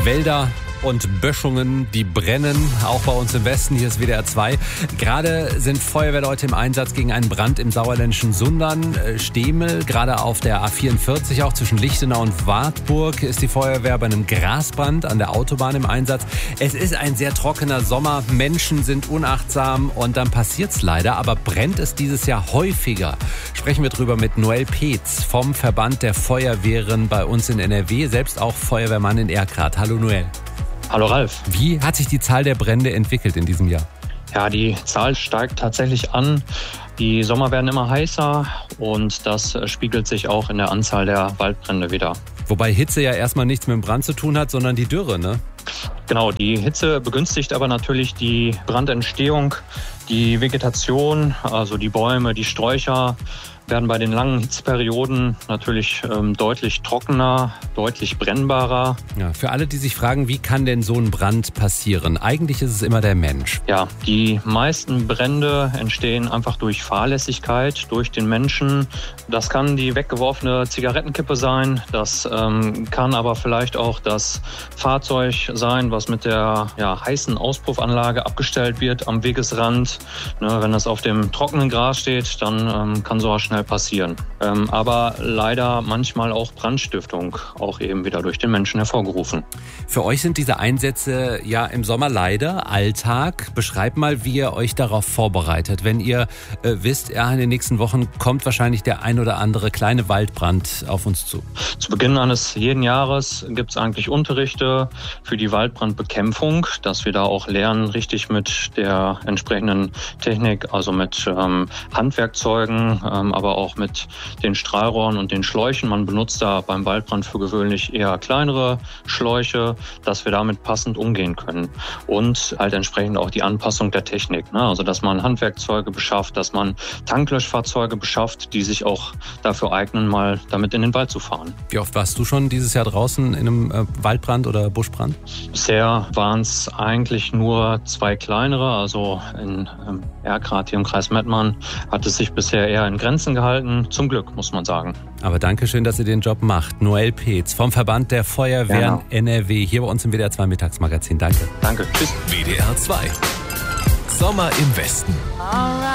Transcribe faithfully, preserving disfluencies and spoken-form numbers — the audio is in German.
Wälder und Böschungen, die brennen, auch bei uns im Westen. Hier ist W D R zwei. Gerade sind Feuerwehrleute im Einsatz gegen einen Brand im sauerländischen Sundern. Stemel, gerade auf der A vierundvierzig, auch zwischen Lichtenau und Wartburg, ist die Feuerwehr bei einem Grasbrand an der Autobahn im Einsatz. Es ist ein sehr trockener Sommer, Menschen sind unachtsam und dann passiert's leider, aber brennt es dieses Jahr häufiger? Sprechen wir drüber mit Noel Peetz vom Verband der Feuerwehren bei uns in N R W, selbst auch Feuerwehrmann in Erkrath. Hallo Noel. Hallo Ralf. Wie hat sich die Zahl der Brände entwickelt in diesem Jahr? Ja, die Zahl steigt tatsächlich an. Die Sommer werden immer heißer und das spiegelt sich auch in der Anzahl der Waldbrände wieder. Wobei Hitze ja erstmal nichts mit dem Brand zu tun hat, sondern die Dürre, ne? Genau, die Hitze begünstigt aber natürlich die Brandentstehung. Die Vegetation, also die Bäume, die Sträucher, werden bei den langen Hitzeperioden natürlich ähm, deutlich trockener, deutlich brennbarer. Ja, für alle, die sich fragen, wie kann denn so ein Brand passieren? Eigentlich ist es immer der Mensch. Ja, die meisten Brände entstehen einfach durch Fahrlässigkeit, durch den Menschen. Das kann die weggeworfene Zigarettenkippe sein, das ähm, kann aber vielleicht auch das Fahrzeug sein, was mit der ja, heißen Auspuffanlage abgestellt wird am Wegesrand. Ne, wenn das auf dem trockenen Gras steht, dann ähm, kann sowas schnell passieren. Ähm, aber leider manchmal auch Brandstiftung, auch eben wieder durch den Menschen hervorgerufen. Für euch sind diese Einsätze ja im Sommer leider Alltag. Beschreibt mal, wie ihr euch darauf vorbereitet. Wenn ihr äh, wisst, ja, in den nächsten Wochen kommt wahrscheinlich der ein oder andere kleine Waldbrand auf uns zu. Zu Beginn eines jeden Jahres gibt es eigentlich Unterrichte für die Waldbrandbekämpfung, dass wir da auch lernen, richtig mit der entsprechenden Technik, also mit ähm, Handwerkzeugen, ähm, aber auch mit den Strahlrohren und den Schläuchen. Man benutzt da beim Waldbrand für gewöhnlich eher kleinere Schläuche, dass wir damit passend umgehen können. Und halt entsprechend auch die Anpassung der Technik, ne? Also dass man Handwerkzeuge beschafft, dass man Tanklöschfahrzeuge beschafft, die sich auch dafür eignen, mal damit in den Wald zu fahren. Wie oft warst du schon dieses Jahr draußen in einem äh, Waldbrand oder Buschbrand? Bisher waren es eigentlich nur zwei kleinere, also in ähm, Erkrath hier im Kreis Mettmann hat es sich bisher eher in Grenzen gehalten. Zum Glück, muss man sagen. Aber danke schön, dass ihr den Job macht. Noel Peetz vom Verband der Feuerwehren Genau. N R W hier bei uns im W D R zwei Mittagsmagazin. Danke. Danke. Tschüss. W D R zwei. Sommer im Westen.